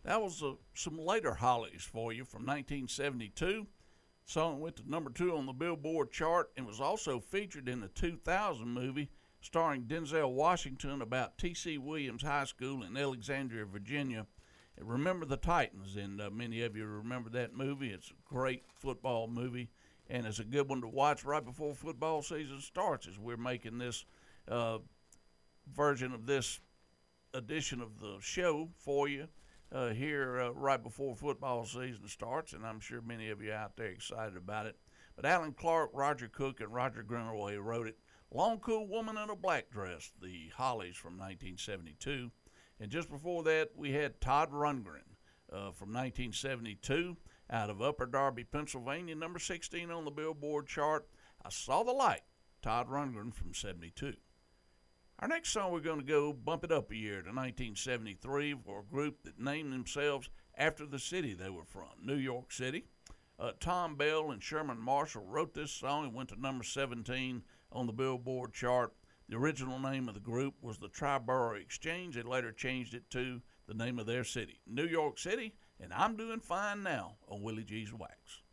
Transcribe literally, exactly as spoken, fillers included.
That was uh, some later Hollies for you from nineteen seventy-two. The song went to number two on the Billboard chart and was also featured in the two thousand movie starring Denzel Washington about T C. Williams High School in Alexandria, Virginia. Remember the Titans, and uh, many of you remember that movie. It's a great football movie, and it's a good one to watch right before football season starts as we're making this uh, version of this edition of the show for you uh, here uh, right before football season starts, and I'm sure many of you out there excited about it. But Alan Clark, Roger Cook, and Roger Greenaway wrote it. Long Cool Woman in a Black Dress, the Hollies from nineteen seventy-two. And just before that, we had Todd Rundgren uh, from nineteen seventy-two out of Upper Darby, Pennsylvania, number sixteen on the Billboard chart. I Saw the Light, Todd Rundgren from seventy-two. Our next song, we're going to go bump it up a year to nineteen seventy-three for a group that named themselves after the city they were from, New York City. Uh, Tom Bell and Sherman Marshall wrote this song and went to number seventeen on the Billboard chart. The original name of the group was the Triborough Exchange. They later changed it to the name of their city, New York City, and I'm Doing Fine Now on Willie G's Wax.